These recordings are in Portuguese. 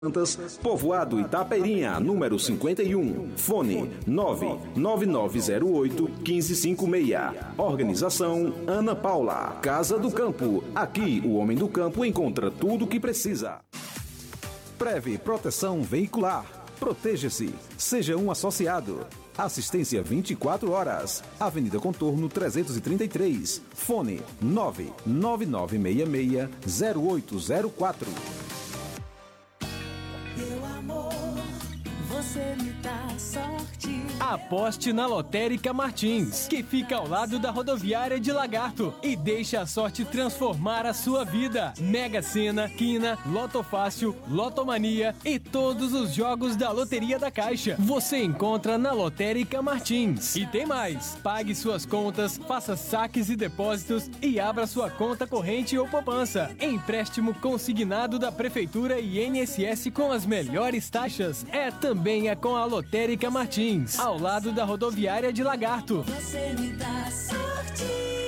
Povoado Itaperinha, número 51. Fone 99908-1556. Organização Ana Paula. Casa do Campo. Aqui, o homem do campo encontra tudo o que precisa. Preve Proteção Veicular. Proteja-se. Seja um associado. Assistência 24 horas. Avenida Contorno 333. Fone 99966-0804. Meu amor, você me dá sorte. Aposte na Lotérica Martins, que fica ao lado da rodoviária de Lagarto, e deixe a sorte transformar a sua vida. Mega Sena, Quina, Loto Fácil, Lotomania e todos os jogos da Loteria da Caixa você encontra na Lotérica Martins. E tem mais: pague suas contas, faça saques e depósitos e abra sua conta corrente ou poupança. Empréstimo consignado da Prefeitura e INSS com as melhores taxas. Também é com a Lotérica Martins, ao lado da rodoviária de Lagarto. Você me dá sorte.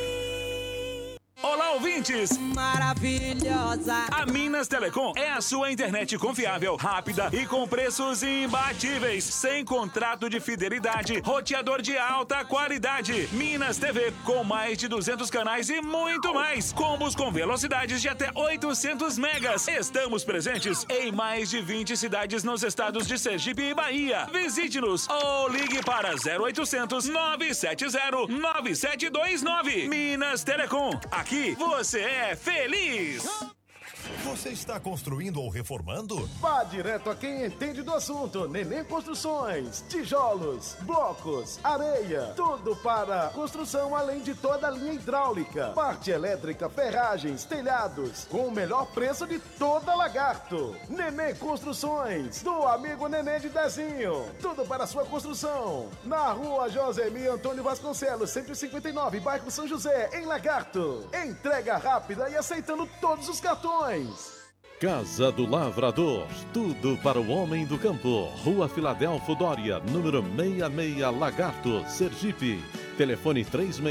Olá, ouvintes! Maravilhosa! A Minas Telecom é a sua internet confiável, rápida e com preços imbatíveis, sem contrato de fidelidade, roteador de alta qualidade. Minas TV, com mais de 200 canais e muito mais. Combos com velocidades de até 800 megas. Estamos presentes em mais de 20 cidades nos estados de Sergipe e Bahia. Visite-nos ou ligue para 0800 970 9729. Minas Telecom. Aqui você é feliz! Você está construindo ou reformando? Vá direto a quem entende do assunto. Neném Construções. Tijolos, blocos, areia, tudo para construção, além de toda a linha hidráulica, parte elétrica, ferragens, telhados, com o melhor preço de toda Lagarto. Neném Construções, do amigo Neném de Dezinho. Tudo para a sua construção. Na rua Josemir Antônio Vasconcelos, 159, bairro São José, em Lagarto. Entrega rápida e aceitando todos os cartões. Casa do Lavrador, tudo para o homem do campo. Rua Filadelfo Dória, número 66, Lagarto, Sergipe. Telefone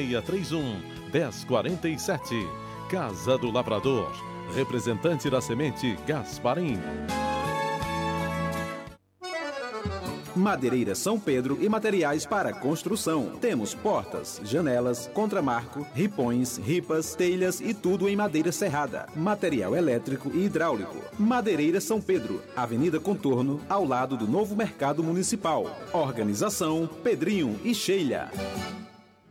3631-1047. Casa do Lavrador, representante da semente Gasparim. Madeireira São Pedro e materiais para construção. Temos portas, janelas, contramarco, ripões, ripas, telhas e tudo em madeira serrada. Material elétrico e hidráulico. Madeireira São Pedro, Avenida Contorno, ao lado do novo Mercado Municipal. Organização Pedrinho e Sheila.